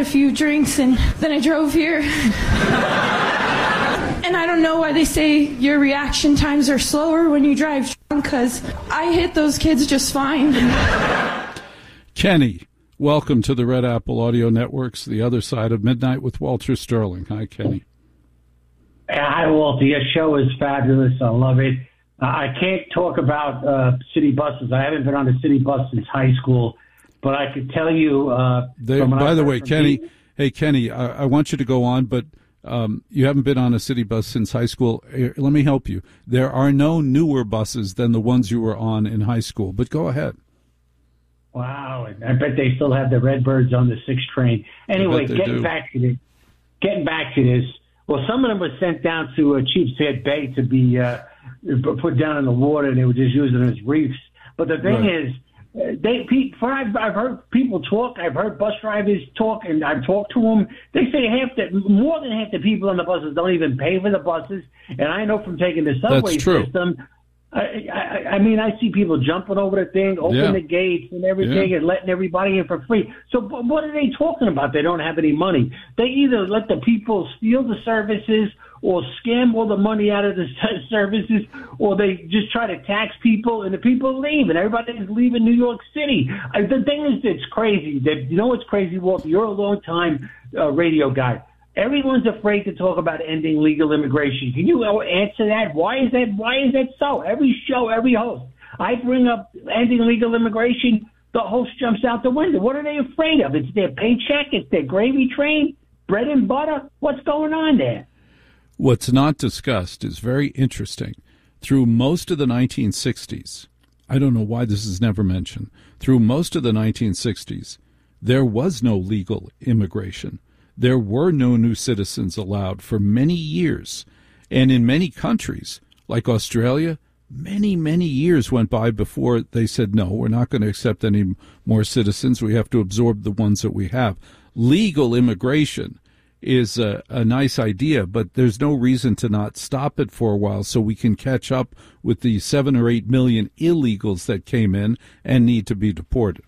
a few drinks, and then I drove here. And I don't know why they say your reaction times are slower when you drive drunk, because I hit those kids just fine. Kenny, welcome to the Red Apple Audio Network's The Other Side of Midnight with Walter Sterling. Hi, Kenny. Hi, Walter. Your show is fabulous. I love it. I can't talk about city buses. I haven't been on a city bus since high school, but I could tell you. By the way, Kenny, Kenny, I want you to go on, but you haven't been on a city bus since high school. Let me help you. There are no newer buses than the ones you were on in high school, but go ahead. Wow. I bet they still have the Redbirds on the 6 train. Anyway, getting back to this. Well, some of them were sent down to Cheapshead Bay to be put down in the water, and they were just using them as reefs. But the thing is, I've heard people talk. I've heard bus drivers talk, and I've talked to them. They say more than half the people on the buses don't even pay for the buses. And I know from taking the subway system, I mean, I see people jumping over the thing, open the gates and everything, and letting everybody in for free. So what are they talking about? They don't have any money. They either let the people steal the services or scam all the money out of the services, or they just try to tax people, and the people leave, and everybody's leaving New York City. The thing is, it's crazy. You know what's crazy, Walter? You're a long-time radio guy. Everyone's afraid to talk about ending legal immigration. Can you answer that? Why is that so? Every show, every host, I bring up ending legal immigration, the host jumps out the window. What are they afraid of? It's their paycheck? It's their gravy train? Bread and butter? What's going on there? What's not discussed is very interesting. Through most of the 1960s, I don't know why this is never mentioned, through most of the 1960s, there was no legal immigration. There were no new citizens allowed for many years. And in many countries, like Australia, many, many years went by before they said, no, we're not going to accept any more citizens. We have to absorb the ones that we have. Legal immigration is a nice idea, but there's no reason to not stop it for a while so we can catch up with the 7 or 8 million illegals that came in and need to be deported.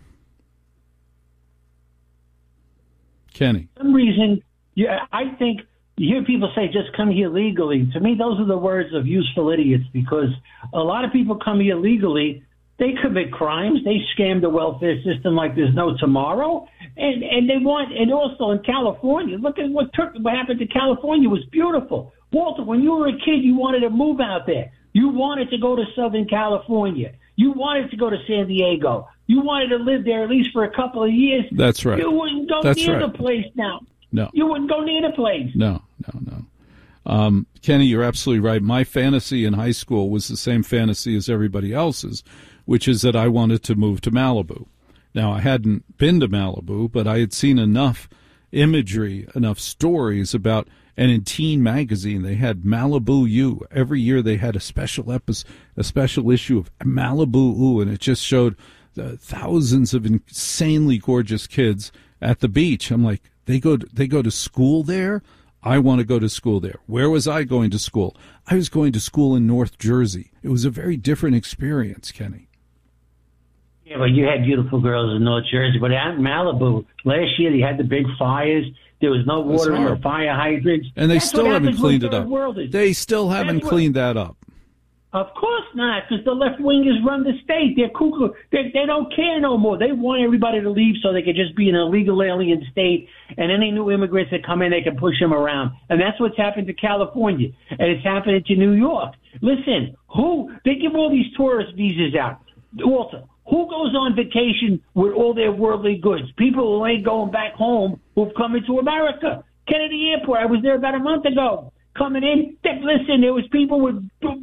Kenny. For some reason, I think you hear people say, just come here legally. To me, those are the words of useful idiots, because a lot of people come here legally. They commit crimes. They scam the welfare system like there's no tomorrow. And they want, and also in California, look at what happened to California. It was beautiful. Walter, when you were a kid, you wanted to move out there. You wanted to go to Southern California. You wanted to go to San Diego. You wanted to live there at least for a couple of years. That's right. You wouldn't go near the place now. No. You wouldn't go near the place. No. Kenny, you're absolutely right. My fantasy in high school was the same fantasy as everybody else's, which is that I wanted to move to Malibu. Now, I hadn't been to Malibu, but I had seen enough imagery, enough stories about, and in Teen Magazine, they had Malibu U. Every year they had a special issue of Malibu U, and it just showed thousands of insanely gorgeous kids at the beach. I'm like, they go to school there? I want to go to school there. Where was I going to school? I was going to school in North Jersey. It was a very different experience, Kenny. Yeah, but you had beautiful girls in North Jersey. But out in Malibu, last year they had the big fires. There was no water in the fire hydrants. And they still haven't cleaned it up. They still haven't cleaned that up. Of course not, because the left-wingers run the state. They're cuckoo. They don't care no more. They want everybody to leave so they can just be an illegal alien state, and any new immigrants that come in, they can push them around. And that's what's happened to California, and it's happening to New York. Listen, they give all these tourist visas out. Walter, who goes on vacation with all their worldly goods? People who ain't going back home who've come into America. Kennedy Airport, I was there about a month ago. Coming in, listen, there was people with 10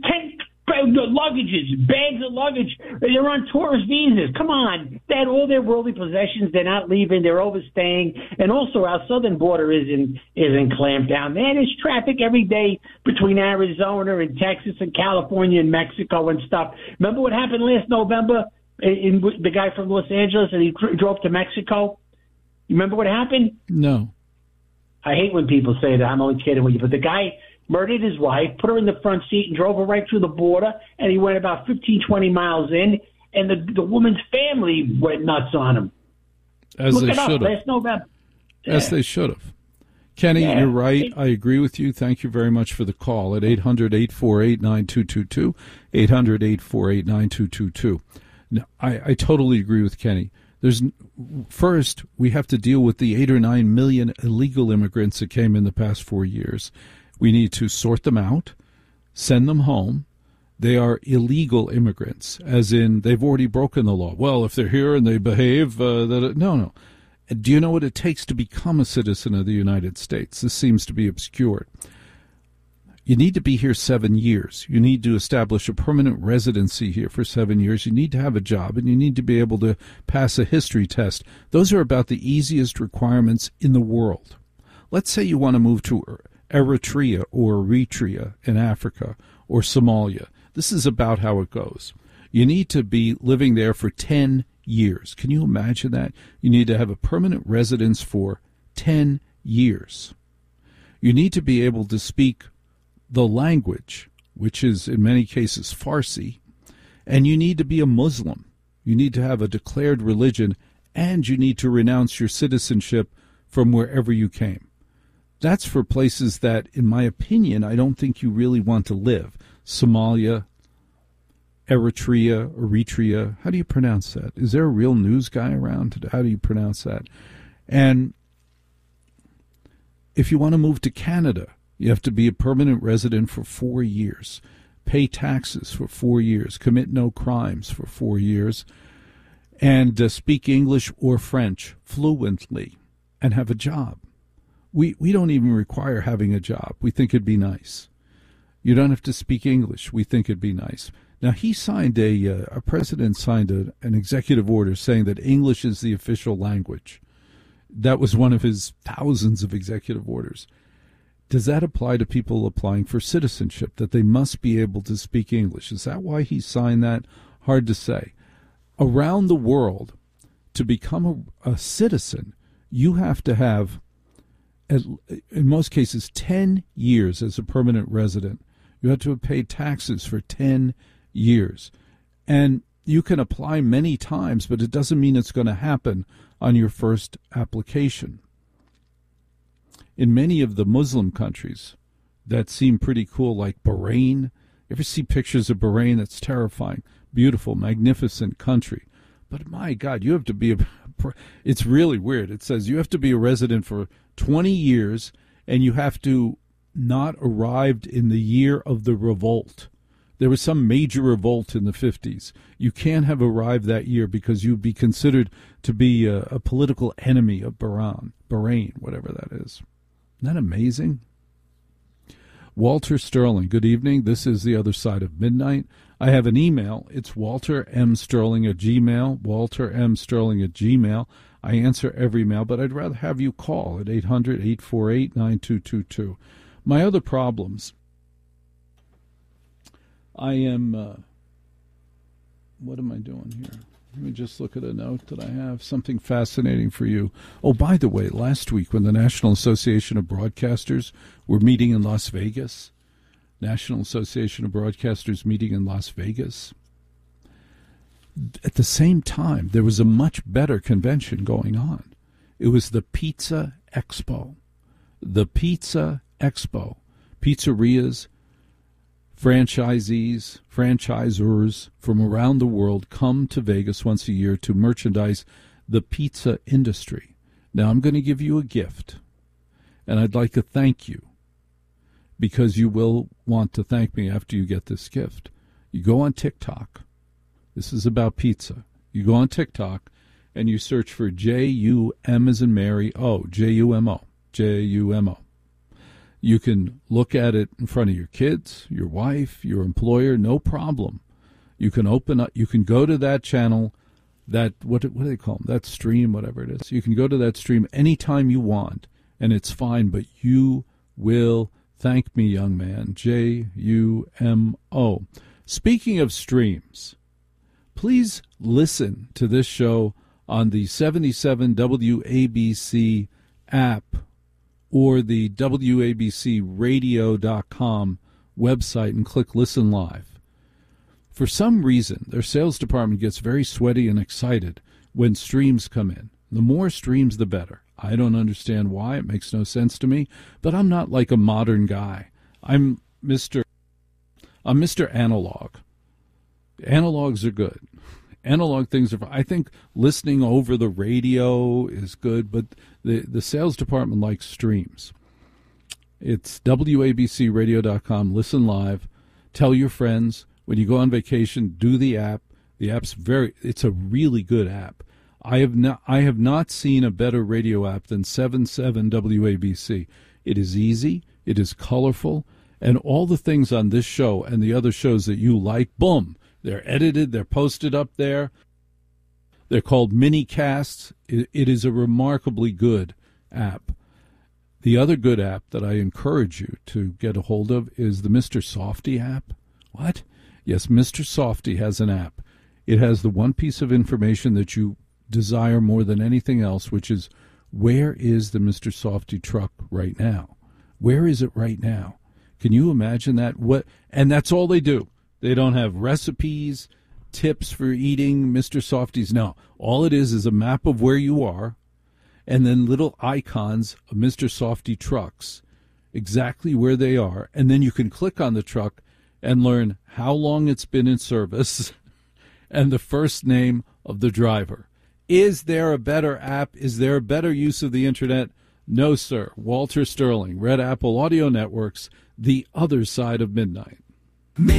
luggages, bags of luggage. They're on tourist visas. Come on. They had all their worldly possessions. They're not leaving. They're overstaying. And also our southern border isn't clamped down. Man, there's traffic every day between Arizona and Texas and California and Mexico and stuff. Remember what happened last November? The guy from Los Angeles, and he drove to Mexico. You remember what happened? No. I hate when people say that. I'm only kidding with you. But the guy murdered his wife, put her in the front seat, and drove her right through the border. And he went about 15, 20 miles in. And the woman's family went nuts on him. As Look they it up. should have. Last November. as they should have. Kenny, you're right. I agree with you. Thank you very much for the call at 800-848-9222, 800-848-9222. Now, I totally agree with Kenny. First, we have to deal with the 8 or 9 million illegal immigrants that came in the past 4 years. We need to sort them out, send them home. They are illegal immigrants, as in they've already broken the law. Well, if they're here and they behave, no. Do you know what it takes to become a citizen of the United States? This seems to be obscured. You need to be here 7 years. You need to establish a permanent residency here for 7 years. You need to have a job, and you need to be able to pass a history test. Those are about the easiest requirements in the world. Let's say you want to move to Eritrea or Eritrea in Africa or Somalia. This is about how it goes. You need to be living there for 10 years. Can you imagine that? You need to have a permanent residence for 10 years. You need to be able to speak the language, which is in many cases Farsi, and you need to be a Muslim. You need to have a declared religion, and you need to renounce your citizenship from wherever you came. That's for places that, in my opinion, I don't think you really want to live. Somalia, Eritrea. How do you pronounce that? Is there a real news guy around? How do you pronounce that? And if you want to move to Canada, you have to be a permanent resident for 4 years, pay taxes for 4 years, commit no crimes for 4 years, and speak English or French fluently and have a job. We don't even require having a job. We think it'd be nice. You don't have to speak English. We think it'd be nice. Now, he signed a president signed an executive order saying that English is the official language. That was one of his thousands of executive orders. Does that apply to people applying for citizenship, that they must be able to speak English? Is that why he signed that? Hard to say. Around the world, to become a citizen, you have to have, in most cases, 10 years as a permanent resident. You have to have paid taxes for 10 years. And you can apply many times, but it doesn't mean it's going to happen on your first application. In many of the Muslim countries that seem pretty cool, like Bahrain, you ever see pictures of Bahrain? That's terrifying. Beautiful, magnificent country. But my God, you have to be it's really weird. It says you have to be a resident for 20 years, and you have to not arrived in the year of the revolt. There was some major revolt in the 50s. You can't have arrived that year because you'd be considered to be a political enemy of Bahrain, whatever that is. Isn't that amazing? Walter Sterling, good evening. This is The Other Side of Midnight. I have an email. It's waltermsterling@gmail, waltermsterling@gmail. I answer every mail, but I'd rather have you call at 800-848-9222. My other problems, I am, what am I doing here? Let me just look at a note that I have, something fascinating for you. Oh, by the way, last week when the National Association of Broadcasters were meeting in Las Vegas, National Association of Broadcasters meeting in Las Vegas, at the same time, there was a much better convention going on. It was the Pizza Expo. The Pizza Expo. Pizzerias, franchisees, franchisors from around the world come to Vegas once a year to merchandise the pizza industry. Now, I'm going to give you a gift, and I'd like to thank you, because you will want to thank me after you get this gift. You go on TikTok. This is about pizza. You go on TikTok, and you search for J-U-M as in Mary, O, J-U-M-O, J-U-M-O. You can look at it in front of your kids, your wife, your employer, no problem. You can open up, you can go to that channel, that, what do they call them, that stream, whatever it is. You can go to that stream anytime you want, and it's fine, but you will thank me, young man, J-U-M-O. Speaking of streams, please listen to this show on the 77 WABC app or the WABCradio.com website and click Listen Live. For some reason, their sales department gets very sweaty and excited when streams come in. The more streams, the better. I don't understand why. It makes no sense to me. But I'm not like a modern guy. I'm Mr. Analog. Analogs are good. Analog things are. I think listening over the radio is good, but the sales department likes streams. It's WABCRadio.com. Listen live. Tell your friends. When you go on vacation, do the app. The app's it's a really good app. I have not seen a better radio app than 77 WABC. It is easy. It is colorful. And all the things on this show and the other shows that you like, boom, they're edited. They're posted up there. They're called mini casts. It is a remarkably good app. The other good app that I encourage you to get a hold of is the Mr. Softy app. What? Yes, Mr. Softy has an app. It has the one piece of information that you desire more than anything else, which is, where is the Mr. Softy truck right now? Where is it right now? Can you imagine that? And that's all they do. They don't have recipes, tips for eating Mr. Softies. No, all it is a map of where you are, and then little icons of Mr. Softy trucks, exactly where they are. And then you can click on the truck and learn how long it's been in service and the first name of the driver. Is there a better app? Is there a better use of the Internet? No, sir. Walter Sterling, Red Apple Audio Networks, the other side of midnight.